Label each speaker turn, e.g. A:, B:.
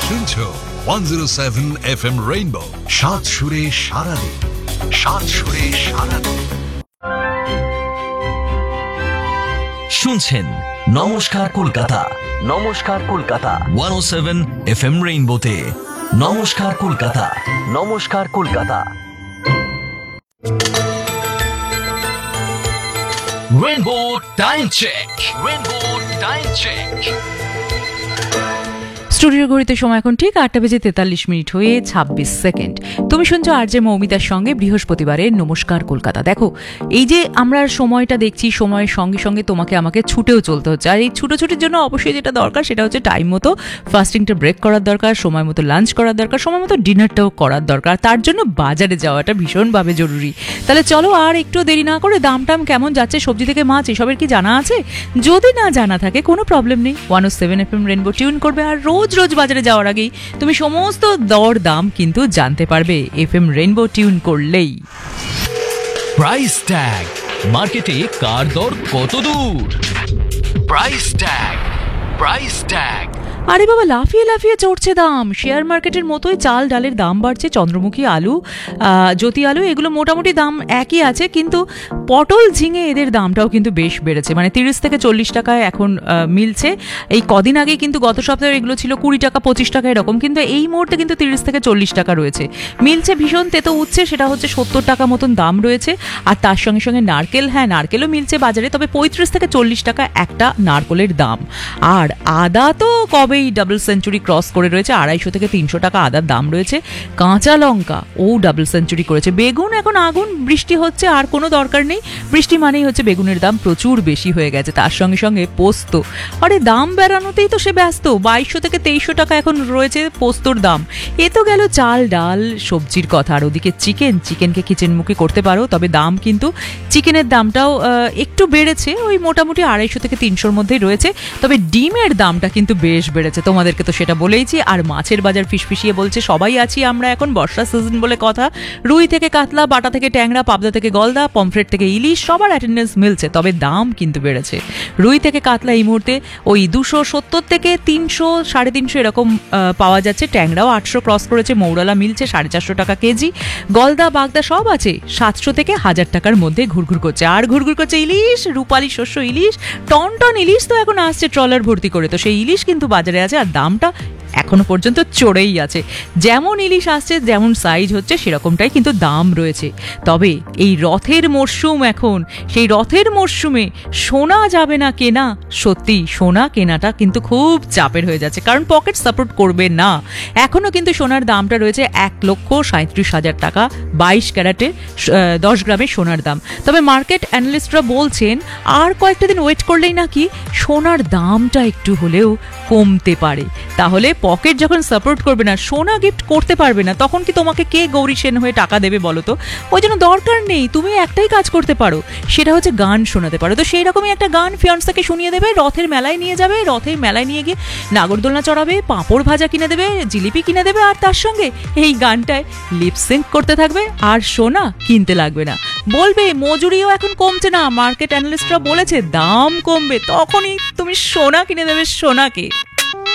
A: শুনছো 107 FM rainbow, সাত সুরে সারাদিন, সাত সুরে সারাদিন।
B: শুনছেন নমস্কার কলকাতা, নমস্কার কলকাতা 107 FM রেইনবোতে। নমস্কার কলকাতা, নমস্কার Kolkata. Rainbow time check, rainbow time check.
C: Studio ঘড়িতে সময় এখন ঠিক 8:43 হয়ে 26 সেকেন্ড। তুমি শুনছো আরজে মৌমিতার সঙ্গে বৃহস্পতিবারের নমস্কার কলকাতা। দেখো, এই যে আমরা সময়টা দেখছি, সময়ের সঙ্গে সঙ্গে তোমাকে আমাকে ছুটেও চলতে হচ্ছে। আর এই ছুটোছুটির জন্য অবশ্যই যেটা দরকার সেটা হচ্ছে টাইম মতো ফাস্টিংটা ব্রেক করার দরকার, সময় মতো লাঞ্চ করার দরকার, সময় মতো ডিনারটাও করার দরকার। তার জন্য বাজারে যাওয়াটা ভীষণভাবে জরুরি। তাহলে চলো আর একটু দেরি না করে দাম টাম কেমন যাচ্ছে সবজি থেকে মাছ এসবের কি জানা আছে? যদি না জানা থাকে কোনো প্রবলেম নেই, 107 FM রেইনবো টিউন করবে আর রোজ বাজারে যাওয়ার আগেই তুমি সমস্ত দর দাম কিন্তু জানতে পারবে এফএম রেইনবো টিউন করলেই।
B: প্রাইস ট্যাগ, মার্কেটে কার দর কত দূর? Price tag, price tag.
C: আরে বাবা, লাফিয়ে লাফিয়ে চড়ছে দাম। শেয়ার মার্কেটের মতোই চাল ডালের দাম বাড়ছে। চন্দ্রমুখী আলু, জ্যোতি আলু এগুলো মোটামুটি দাম একই আছে, কিন্তু পটল ঝিঙে এদের দামটাও কিন্তু বেশ বেড়েছে। মানে 30 থেকে 40 টাকায় এখন মিলছে। এই কদিন আগে কিন্তু গত সপ্তাহে এগুলো ছিল 20 টাকা 25 টাকা এরকম, কিন্তু এই মুহূর্তে কিন্তু 30 থেকে 40 টাকা রয়েছে। মিলছে ভীষণ তেতো উঠছে, সেটা হচ্ছে 70 টাকা মতন দাম রয়েছে। আর তার সঙ্গে সঙ্গে নারকেল, হ্যাঁ নারকেলও মিলছে বাজারে, তবে 35 থেকে 40 টাকা একটা নারকেলের দাম। আর আদা তো কবেই ডাবল সেঞ্চুরি ক্রস করে রয়েছে, 250 থেকে 300 টাকা আদার দাম রয়েছে। কাঁচা লঙ্কা ও ডাবল সেঞ্চুরি করেছে। বেগুন এখন আগুন, বৃষ্টি হচ্ছে আর কোনো দরকার নেই, বৃষ্টি মানেই হচ্ছে বেগুনের দাম প্রচুর বেশি হয়ে গেছে। তার সঙ্গে সঙ্গে পোস্ত, আরে দাম বেড়ানোতেই তো সে ব্যস্ত। 2200 থেকে 2300 টাকা এখন রয়েছে পোস্তর দাম। এ তো গেল চাল ডাল সবজির কথা। আর ওদিকে চিকেনকে কিচেনমুখী করতে পারো, তবে দাম কিন্তু চিকেনের দামটাও একটু বেড়েছে, ওই মোটামুটি 250 থেকে 300-র মধ্যেই রয়েছে। তবে ডিমের দামটা কিন্তু বেশ বেড়েছে, তোমাদেরকে তো সেটা বলেইছি। আর মাছের বাজার ফিসফিসিয়ে বলছে সবাই আছি আমরা এখন, বর্ষা সিজন বলে কথা। রুই থেকে কাতলা, বাটা থেকে ট্যাংরা, পাবদা থেকে গলদা, পমফ্রেট থেকে ইলিশ সবার অ্যাটেন্ডেন্স মিলছে, তবে দাম কিন্তু বেড়েছে। রুই থেকে কাতলা এই মুহূর্তে ওই 270 থেকে 300 350 এরকম পাওয়া যাচ্ছে। ট্যাংরাও 800 ক্রস করেছে। মৌরালা মিলছে 450 টাকা কেজি। গলদা বাগদা সব আছে 700 থেকে 1000 টাকার মধ্যে ঘুরঘুর করছে। আর ঘুরঘুর করছে ইলিশ, রূপালী শস্য ইলিশ, টন ইলিশ তো এখন আসছে ট্রলার ভর্তি করে, তো সেই ইলিশ কিন্তু বাজারে আছে। আর দামটা এখনো পর্যন্ত চড়েই আছে। যেমন ইলিশ আসছে, যেমন সাইজ হচ্ছে সেরকমটাই কিন্তু দাম রয়েছে। তবে এই রথের মরশুম এখন, সেই রথের মরশুমে সোনা যাবে না কেনা। সত্যি সোনা কেনাটা কিন্তু খুব চাপের হয়ে যাচ্ছে, কারণ পকেট সাপোর্ট করবে না। এখনো কিন্তু সোনার দামটা রয়েছে 1,37,000 টাকা 22 ক্যারেটে 10 গ্রামের সোনার দাম। তবে মার্কেট অ্যানালিস্টরা বলছেন আর কয়েকটা দিন ওয়েট করলেই নাকি সোনার দামটা একটু হলেও কমতে পারে। তাহলে পকেট যখন সাপোর্ট করবে না, সোনা গিফট করতে পারবে না, তখন কি তোমাকে কে গৌরী সেন হয়ে টাকা দেবে বলো তো? ওই জন্য দরকার নেই। তুমি একটাই কাজ করতে পারো, সেটা হচ্ছে গান শোনাতে পারো। তো সেই রকমই একটা গান ফিয়ান্সকে শুনিয়ে দেবে, রথের মেলায় নিয়ে যাবে, রথের মেলায় নিয়ে গিয়ে নাগরদোলনা চড়াবে, পাঁপড় ভাজা কিনে দেবে, জিলিপি কিনে দেবে, আর তার সঙ্গে এই গানটায় লিপসিঙ্ক করতে থাকবে, আর সোনা কিনতে লাগবে না। বলবে মজুরিও এখন কমছে না, মার্কেট অ্যানালিস্টরা বলেছে দাম কমবে, তখনই তুমি সোনা কিনে দেবে সোনাকে।